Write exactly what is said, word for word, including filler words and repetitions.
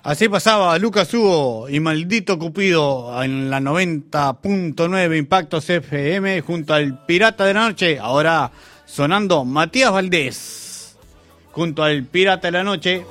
Así pasaba Lucas Hugo y Maldito Cupido en la noventa punto nueve Impactos F M junto al Pirata de la Noche. Ahora sonando Matías Valdés junto al Pirata de la Noche.